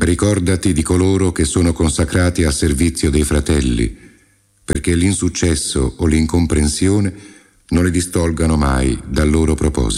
Ricordati di coloro che sono consacrati al servizio dei fratelli, perché l'insuccesso o l'incomprensione non li distolgano mai dal loro proposito.